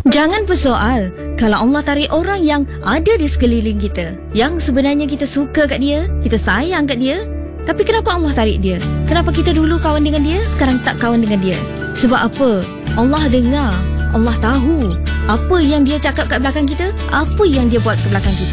Jangan bersoal kalau Allah tarik orang yang ada di sekeliling kita, yang sebenarnya kita suka kat dia, kita sayang kat dia, tapi kenapa Allah tarik dia? Kenapa kita dulu kawan dengan dia, sekarang tak kawan dengan dia? Sebab apa? Allah dengar, Allah tahu apa yang dia cakap kat belakang kita, apa yang dia buat kat belakang kita.